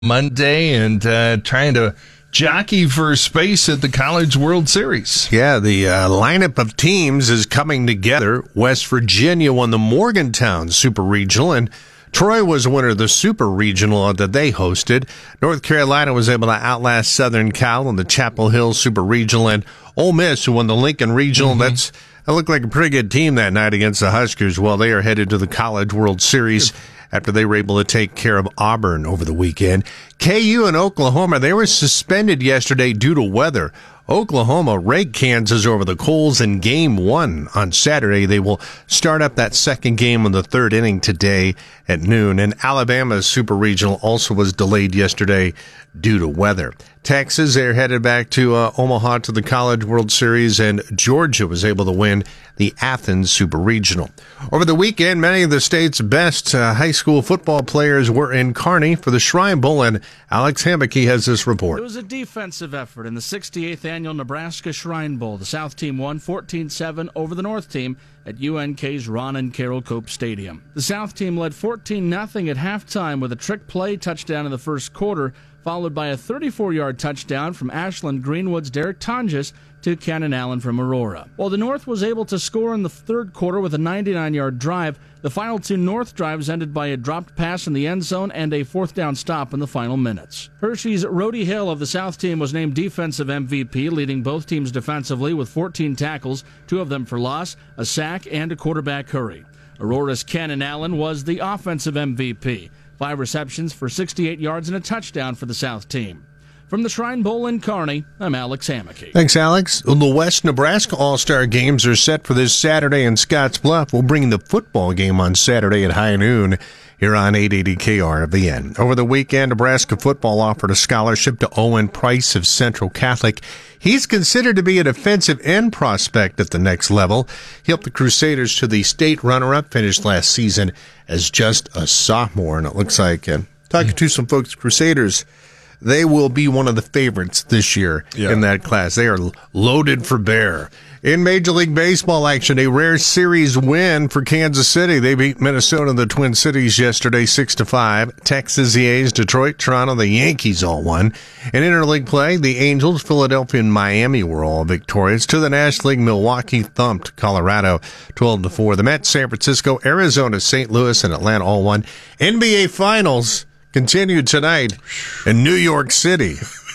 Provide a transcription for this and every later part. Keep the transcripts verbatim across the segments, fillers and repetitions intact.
Monday and uh, trying to jockey for space at the College World Series. Yeah, the uh, lineup of teams is coming together. West Virginia won the Morgantown Super Regional, and Troy was the winner of the Super Regional that they hosted. North Carolina was able to outlast Southern Cal in the Chapel Hill Super Regional, and Ole Miss, who won the Lincoln Regional, mm-hmm. that's that looked like a pretty good team that night against the Huskers. Well, they are headed to the College World Series after they were able to take care of Auburn over the weekend. K U and Oklahoma, they were suspended yesterday due to weather. Oklahoma raked Kansas over the coals in game one on Saturday. They will start up that second game in the third inning today at noon. And Alabama's Super Regional also was delayed yesterday due to weather. Texas, they're headed back to uh, Omaha to the College World Series, and Georgia was able to win the Athens Super Regional. Over the weekend, many of the state's best uh, high school football players were in Kearney for the Shrine Bowl, and Alex Hammocky has this report. It was a defensive effort in the sixty-eighth Annual Nebraska Shrine Bowl. The South team won fourteen seven over the North team at U N K's Ron and Carol Cope Stadium. The South team led fourteen nothing at halftime with a trick play touchdown in the first quarter, followed by a thirty-four-yard touchdown from Ashland Greenwood's Derek Tonjes to Cannon Allen from Aurora. While the North was able to score in the third quarter with a ninety-nine-yard drive, the final two North drives ended by a dropped pass in the end zone and a fourth down stop in the final minutes. Hershey's Rhodey Hill of the South team was named defensive M V P, leading both teams defensively with fourteen tackles, two of them for loss, a sack, and a quarterback hurry. Aurora's Cannon Allen was the offensive M V P. Five receptions for sixty-eight yards and a touchdown for the South team. From the Shrine Bowl in Kearney, I'm Alex Hammocky. Thanks, Alex. The West Nebraska All-Star Games are set for this Saturday in Scottsbluff. We'll bring the football game on Saturday at high noon here on eight eighty K R V N. Over the weekend, Nebraska football offered a scholarship to Owen Price of Central Catholic. He's considered to be a defensive end prospect at the next level. He helped the Crusaders to the state runner-up finish last season as just a sophomore, and it looks like, uh, talking to some folks, Crusaders, they will be one of the favorites this year yeah. in that class. They are loaded for bear. In Major League Baseball action, a rare series win for Kansas City. They beat Minnesota and the Twin Cities yesterday six to five. Texas, the A's, Detroit, Toronto, the Yankees all won. In interleague play, the Angels, Philadelphia, and Miami were all victorious. To the National League, Milwaukee thumped Colorado twelve to four. The Mets, San Francisco, Arizona, Saint Louis, and Atlanta all won. N B A Finals continued tonight in New York City.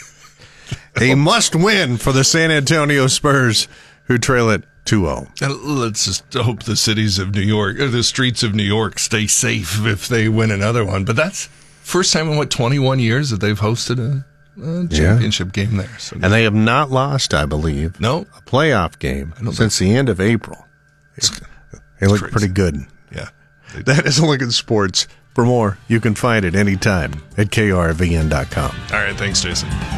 A must-win for the San Antonio Spurs, who trail it two oh. Let's just hope the cities of New York, or the streets of New York, stay safe if they win another one. But that's first time in, what, twenty-one years that they've hosted a, a championship yeah. game there. So and they have not lost, I believe, no. a playoff game since the end of April. It's, they look crazy. Pretty good. Yeah. That is a look at sports. For more, you can find it anytime at K R V N dot com. All right, thanks, Jason.